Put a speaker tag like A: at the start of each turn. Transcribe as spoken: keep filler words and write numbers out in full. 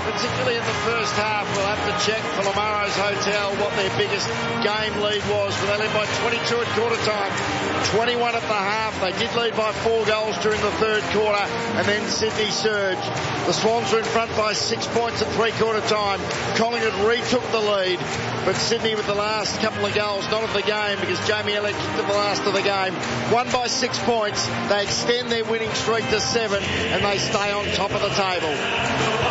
A: particularly in the first half. We'll have to check for Lamaro's Hotel what their biggest game lead was. But they led by twenty-two at quarter time, twenty-one at the half. They did lead by four goals during the third quarter, and then Sydney surged. The Swans were in front by six points at three-quarter time. Collingwood retook the lead, but Sydney with the last couple of goals, not of the game, because Jamie Elliott kicked at the last of the game. Won by six points. They extend their winning streak to seven, and they stay on top of the table.